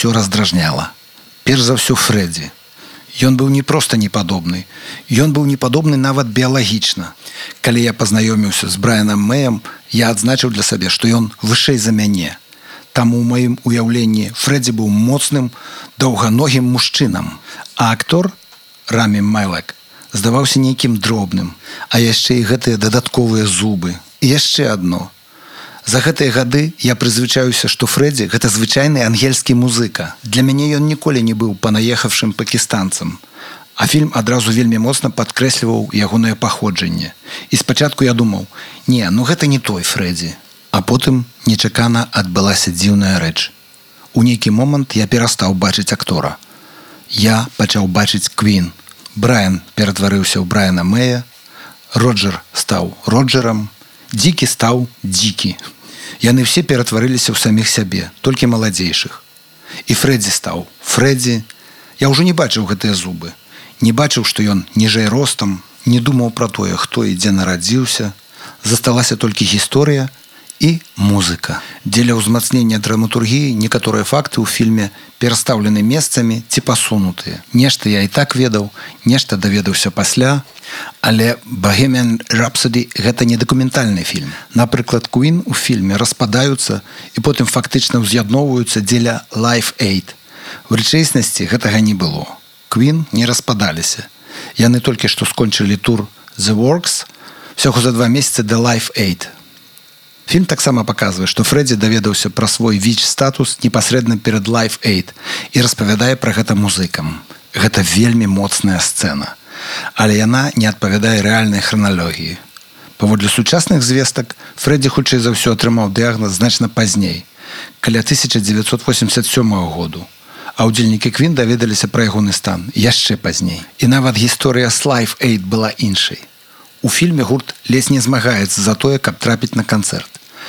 ўсё раздражняла. Перш за ўсё Фрэдзі. Ён быў не проста непадобны. Ён быў непадобны нават біялагічна. Калі я пазнаёміўся з Брайанам Мэем, я адзначыў для сабе, што ён вышэй за мяне. Таму ў маім уяўленні Фрэдзі быў моцным, даўганогім мужчынам. А актор Рамі Малек здаваўся нейкім дробным. А яшчэ і гэтыя дадатковыя зубы. І яшчэ адно. За гэтыя гады я прызвычаюся, што Фрэдзі – гэта звычайны ангельскі музыка. Для мяне ён ніколі не быў панаехавшым пакістанцам. А фільм адразу вельмі моцна падкрэсліваў ягонае паходжанне. І спачатку я думаў, гэта не той Фрэдзі. А потым нечакана адбылася дзіўная рэч. У нейкі момант я перастаў бачыць актора. Я пачаў бачыць Квін. Брайан ператварыўся ў Брайана Мэя, Роджер стаў Роджерам, Дзікі стаў Дзікі. Яны ўсе ператварыліся ў саміх сябе, толькі маладзейшых. І Фрэдзі стаў Фрэдзі. Я ўжо не бачыў гэтыя зубы. Не бачыў, што ён ніжэй ростам, не думаў пра тое, хто і дзе нарадзіўся. Засталася толькі гісторыя і музыка. Дзеля ўзмацнення драматургіі некаторыя факты ў фільме перастаўлены месцамі ці пасунутыя. Нешта я і так ведаў, нешта даведаўся пасля. Але «Bohemian Rhapsody» – гэта не дакументальны фільм. Напрыклад, Queen у фільме распадаюцца і потым фактычна ўз'ядноўваюцца дзеля Live Aid. У рэчаіснасці гэтага не было. Queen не распадаліся. Яны толькі што скончылі тур The Works всяго за 2 месяцы да Live Aid. Фільм таксама паказвае, што Фрэдзі даведаўся пра свой ВІЧ-статус непасрэдна перад Live Aid і распавядае пра гэта музыкам. Гэта вельмі моцная сцэна. Але яна не адпавядае рэальнай храналогіі. Паводле сучасных звестак, Фрэдзі хутчэй за ўсё атрымаў дыягназ значна пазней, каля 1987 году. А ўдзельнікі Квін даведаліся пра ягоны стан яшчэ пазней. І нават гісторыя з Live Aid была іншай. У фільме гурт ледзь не змагаецца за тое, каб трапіць на канцэрт.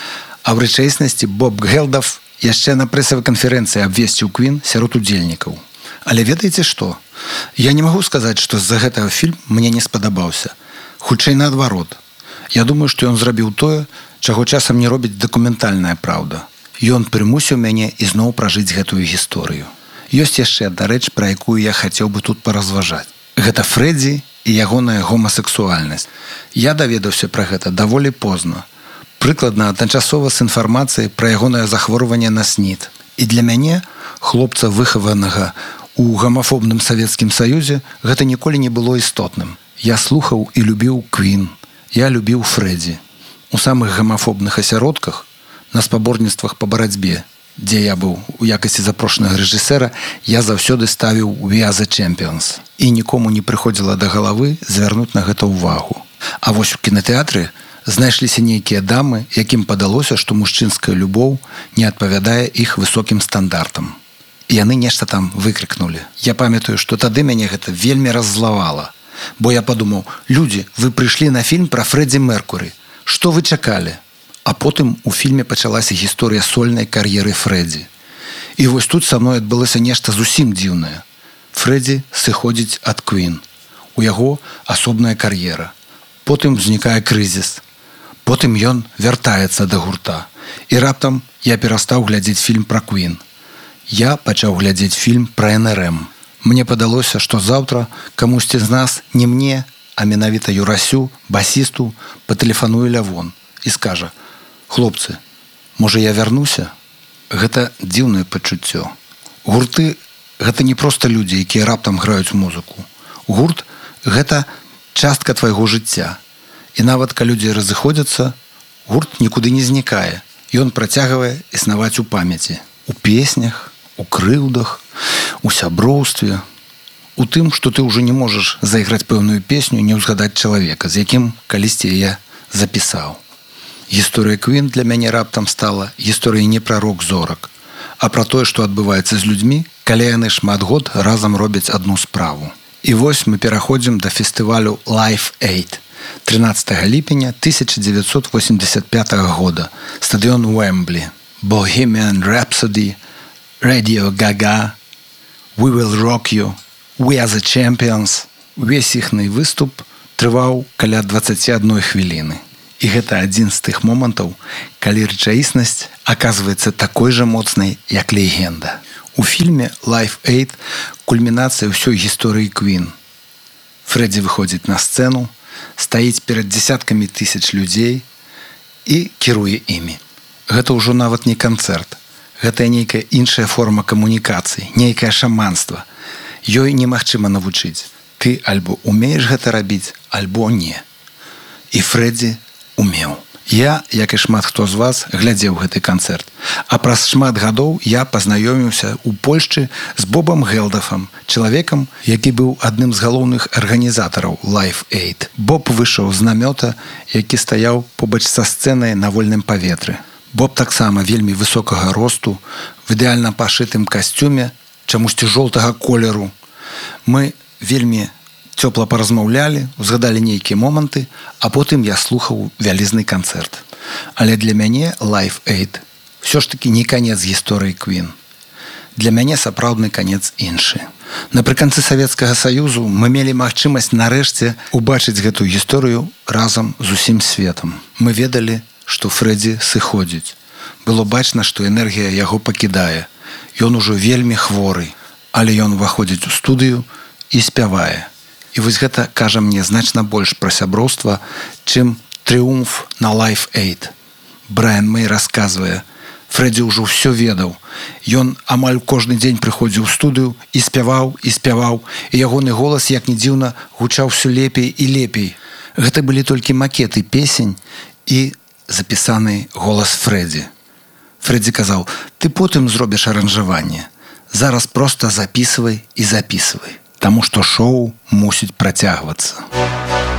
А ў рэчаіснасці Боб Гелдаф яшчэ на прэсавай канферэнцыі абвесціў Квін сярод удзельнікаў. Але ведаеце што? Я не магу сказаць, што з-за гэтага фільм мне не спадабаўся. Хутчэй наадварот. Я думаю, што ён зрабіў тое, чаго часам не робіць дакументальная праўда. Ён прымусіў мяне ізноў пражыць гэтую гісторыю. Ёсць яшчэ адна рэч, пра якую я хацеў бы тут паразважаць. Гэта Фрэдзі і ягоная гомасексуальнасць. Я даведаўся пра гэта даволі позна. Прыкладна адначасова з інфармацыяй пра ягонае захворванне на СНІД. І для мяне, хлопца выхаванага у гамафобным Савецкім Саюзе, гэта ніколі не было істотным. Я слухаў і любіў Квін. Я любіў Фрэдзі. У самых гамафобных асяродках, на спаборніцтвах па барацьбе, дзе я быў у якасці запрошанага рэжысэра, я заўсёды ставіў «We are the champions». І нікому не прыходзіла да галавы звярнуць на гэта ўвагу. А вось у кінатэатры знайшліся нейкія дамы, якім падалося, што мужчынская любоў не адпавядае іх высокім стандартам. І яны нешта там выкрыкнулі. Я памятаю, што тады мяне гэта вельмі раззлавала. Бо я падумаў, людзі, вы прыйшлі на фільм пра Фрэдзі Меркуры. Што вы чакалі? А потым у фільме пачалася гісторыя сольнай кар'еры Фрэдзі. І вось тут са мной адбылося нешта зусім дзіўнае. Фрэдзі сыходзіць ад Квін. У яго асобная кар'ера. Потым узнікае крызіс. Потым ён вяртаецца да гурта. І раптам я перастаў глядзець фільм пра Квін. Я пачаў глядзець фільм пра НРМ. Мне падалося, што заўтра камусьці з нас, не мне, а менавіта Юрасю, басісту, патэлефануе Лявон і скажа: «Хлопцы, можа я вярнуся?» Гэта дзіўнае пачуццё. Гурты – гэта не проста людзі, якія раптам граюць музыку. Гурт – гэта частка твайго жыцця. І нават калі людзі разыходзяцца, гурт нікуды не знікае. Ён працягвае існаваць у памяці. У песнях, у крыўдах, у сяброўстве, у тым, што ты ўжо не можаш зайграць пэўную песню, не ўзгадаць чалавека, з якім калісьці я запісаў. Гісторыя Квін для мяне раптам стала гісторыяй не пра рок-зорак, а пра тое, што адбываецца з людзьмі, калі яны шмат год разам робяць адну справу. І вось мы пераходзім да фестывалю Live Aid. 13 ліпеня 1985 года. Стадыён Уэмблі. Bohemian Rhapsody, Radio Gaga, We Will Rock You, We Are the Champions. Увесь іхны выступ трываў каля 21 хвіліны. І гэта адзін з тых момантаў, калі рэчаіснасць аказваецца такой жа моцнай, як легенда. У фільме Live Aid кульмінацыя ўсёй гісторыі Queen. Фрэдзі выходзіць на сцэну, стаіць перад дзесяткамі тысяч людзей і кіруе імі. Гэта ўжо нават не канцэрт. Гэта нейкая іншая форма камунікацыі, нейкае шаманства. Ёй немагчыма навучыць. Ты альбо умееш гэта рабіць, альбо не. І Фрэдзі умеў. Я, як і шмат хто з вас, глядзеў гэты канцэрт. А праз шмат гадоў я пазнаёміўся ў Польшчы з Бобам Гелдафам, чалавекам, які быў адным з галоўных арганізатараў Live Aid. Боб выйшаў з намёта, які стаяў побач са сцэнай на вольным паветры. Боб таксама вельмі высокага росту, в ідэальна пашытым касцюме, чамусьці жоўтага колеру. Мы вельмі цёпла паразмаўлялі, узгадалі нейкія моманты, а потым я слухаў вялізны канцэрт. Але для мяне Live Aid ўсё ж такі не канец гісторыі Queen. Для мяне сапраўдны канец іншы. Напрыканцы Савецкага Саюзу мы мелі магчымасць нарэшце убачыць гэтую гісторыю разам з усім светам. Мы ведалі, што Фрэдзі сыходзіць. Было бачна, што энергія яго пакідае. Ён ужо вельмі хворы, але ён уваходзіць у студыю і спявае. І вось гэта кажа мне значна больш пра сяброўства, чым трыумф на Live Aid. Брайан Мэй расказвае, Фрэдзі ўжо ўсё ведаў. Ён амаль кожны дзень прыходзіў у студыю і спяваў, і ягоны голас, як ні дзіўна, гучаў усё лепей і лепей. Гэта былі толькі макеты песень і запісаны голас Фрэдзі. Фрэдзі казаў, ты потым зробіш аранжаванне. Зараз проста запісвай і запісвай. Таму што шоу мусіць працягвацца.